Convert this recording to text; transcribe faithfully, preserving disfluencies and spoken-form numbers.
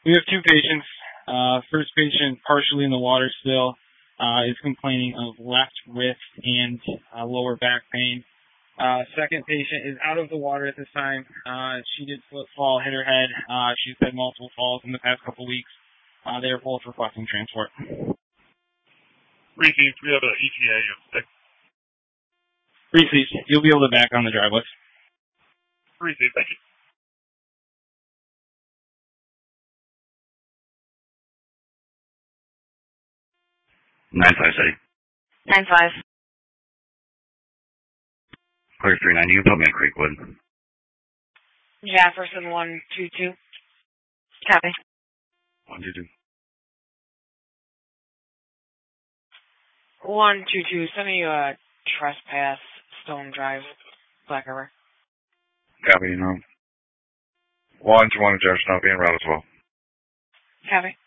We have two patients. Uh, first patient, partially in the water still, uh, is complaining of left wrist and uh, lower back pain. Uh, second patient is out of the water at this time. Uh, she did slip, fall, hit her head. Uh, she's had multiple falls in the past couple weeks. Uh, they are both requesting transport. Received. We have an E T A of six. Received. You'll be able to back on the driveway. Received. Thank you. Nine five city. Nine five. Clear three nine. You can put me in Creekwood. Jefferson one two two. Copy. One two two. One two two. Send me a trespass Stone Drive, Black River. Copy. You know. One to one Jefferson. I'll be in route as well. Copy.